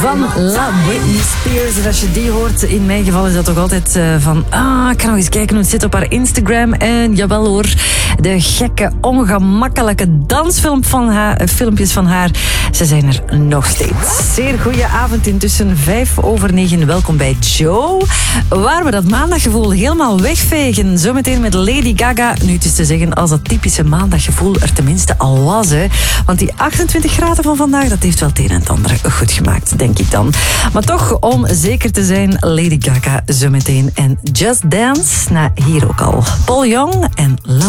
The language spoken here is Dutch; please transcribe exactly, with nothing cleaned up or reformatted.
van La Britney Spears. En als je die hoort, in mijn geval is dat toch altijd uh, van... Ah, ik kan nog eens kijken hoe het zit op haar Instagram. En jawel hoor, de gekke, ongemakkelijke dansfilm van haar, filmpjes van haar. Ze zijn er nog steeds. Zeer goeie avond, intussen vijf over negen. Welkom bij Joe, waar we dat maandaggevoel helemaal wegvegen. Zometeen met Lady Gaga. Nu, het is te zeggen, als dat typische maandaggevoel er tenminste al was. Hè. Want die achtentwintig graden van vandaag, dat heeft wel het een en het ander goed gemaakt, denk ik dan. Maar toch, om zeker te zijn, Lady Gaga zometeen. En Just Dance, na hier ook al. Paul Young en